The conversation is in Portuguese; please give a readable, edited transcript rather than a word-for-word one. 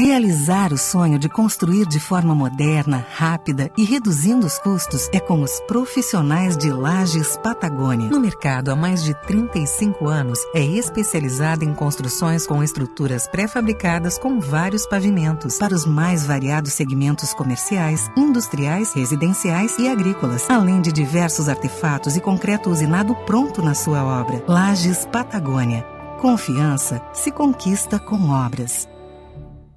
Realizar o sonho de construir de forma moderna, rápida e reduzindo os custos é com os profissionais de Lajes Patagônia. No mercado há mais de 35 anos, é especializada em construções com estruturas pré-fabricadas com vários pavimentos para os mais variados segmentos comerciais, industriais, residenciais e agrícolas, além de diversos artefatos e concreto usinado pronto na sua obra. Lajes Patagônia. Confiança se conquista com obras.